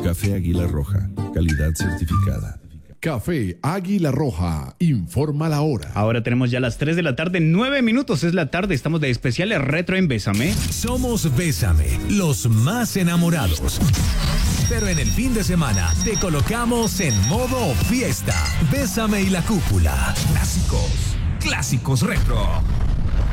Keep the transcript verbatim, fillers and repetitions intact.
Café Águila Roja, calidad certificada. Café Águila Roja, informa la hora. Ahora tenemos ya las tres de la tarde, nueve minutos es la tarde, estamos de especiales retro en Bésame. Somos Bésame, los más enamorados. Pero en el fin de semana te colocamos en modo fiesta. Bésame y la cúpula. Clásicos, clásicos retro.